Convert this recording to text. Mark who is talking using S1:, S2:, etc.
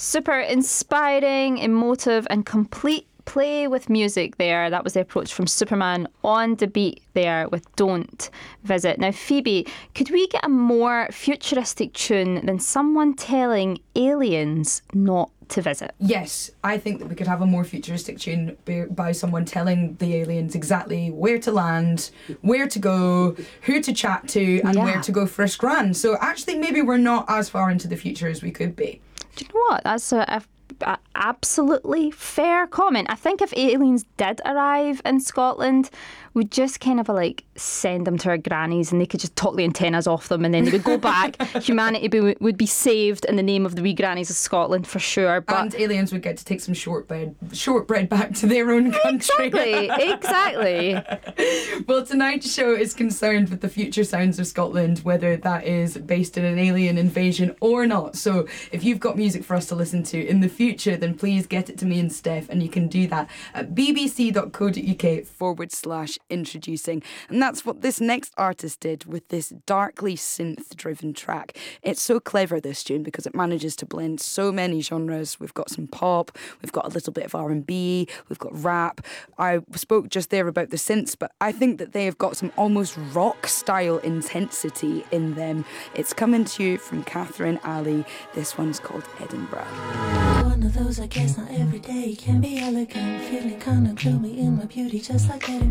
S1: Super inspiring, emotive and complete play with music there. That was the approach from Superman on the beat there with Don't Visit. Now, Phoebe, could we get a more futuristic tune than someone telling aliens not to visit?
S2: Yes, I think that we could have a more futuristic tune by someone telling the aliens exactly where to land, where to go, who to chat to, and where to go for a scran. So actually, maybe we're not as far into the future as we could be.
S1: Do you know what? That's a absolutely fair comment. I think if aliens did arrive in Scotland, we'd just kind of like send them to our grannies and they could just talk the antennas off them and then they would go back. Humanity would be saved in the name of the wee grannies of Scotland for sure. But
S2: and aliens would get to take some shortbread back to their own country.
S1: Exactly.
S2: Well, tonight's show is concerned with the future sounds of Scotland, whether that is based in an alien invasion or not. So if you've got music for us to listen to in the future, then please get it to me and Steph, and you can do that at bbc.co.uk/introducing. And that's what this next artist did with this darkly synth-driven track. It's so clever, this tune, because it manages to blend so many genres. We've got some pop, we've got a little bit of R&B, we've got rap. I spoke just there about the synths, but I think that they have got some almost rock-style intensity in them. It's coming to you from Catherine Alley. This one's called Edinburgh.
S3: One of those, I guess not every day can be elegant. Feeling kinda gloomy in my beauty, just like Eddie